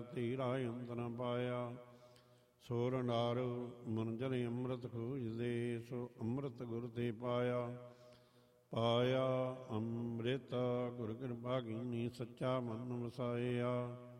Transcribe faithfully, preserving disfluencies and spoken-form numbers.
ਧੀਰਾ ਅੰਤ ਨ ਪਾਇਆ। ਸੋ ਰੰਡਾਰ ਮਨਜਲ ਅੰਮ੍ਰਿਤ ਖੂਜਦੇ, ਸੋ ਅੰਮ੍ਰਿਤ ਗੁਰ ਤੇ ਪਾਇਆ। ਪਾਇਆ ਅੰਮ੍ਰਿਤ ਗੁਰ ਕਿਰਪਾ ਕੀਨੀ, ਸੱਚਾ ਮਨ ਵਸਾਇਆ।